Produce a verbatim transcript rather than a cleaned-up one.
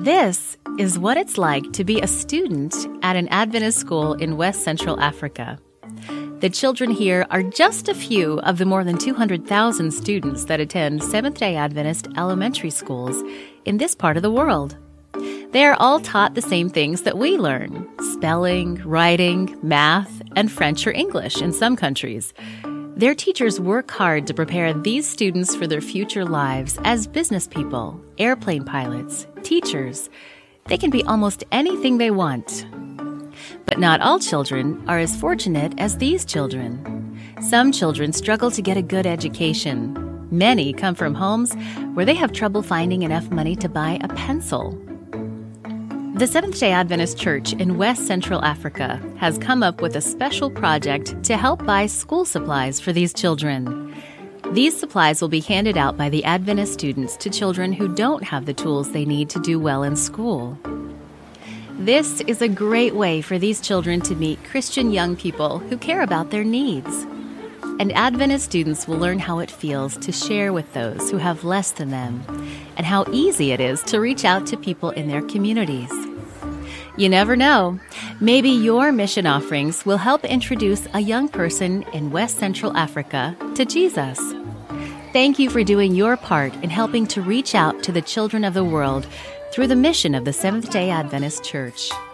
This is what it's like to be a student at an Adventist school in West Central Africa. The children here are just a few of the more than two hundred thousand students that attend Seventh-day Adventist elementary schools in this part of the world. They are all taught the same things that we learn: spelling, writing, math, and French or English in some countries. Their teachers work hard to prepare these students for their future lives as business people, airplane pilots, teachers. They can be almost anything they want. But not all children are as fortunate as these children. Some children struggle to get a good education. Many come from homes where they have trouble finding enough money to buy a pencil. The Seventh-day Adventist Church in West Central Africa has come up with a special project to help buy school supplies for these children. These supplies will be handed out by the Adventist students to children who don't have the tools they need to do well in school. This is a great way for these children to meet Christian young people who care about their needs. And Adventist students will learn how it feels to share with those who have less than them, and how easy it is to reach out to people in their communities. You never know. Maybe your mission offerings will help introduce a young person in West Central Africa to Jesus. Thank you for doing your part in helping to reach out to the children of the world through the mission of the Seventh-day Adventist Church.